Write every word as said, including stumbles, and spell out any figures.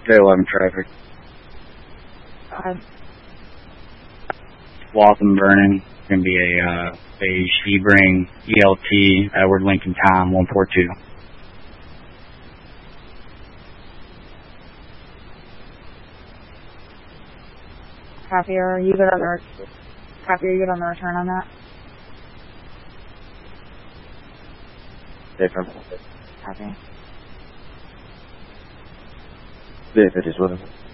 Day eleven traffic. Uh, Waltham Vernon. It's going to be a uh, beige Sebring E L T Edward Lincoln Tom one four two. Copy, are you good on the, re- copy, are you good on the return on that? Different. Copy. Yeah, it is with him.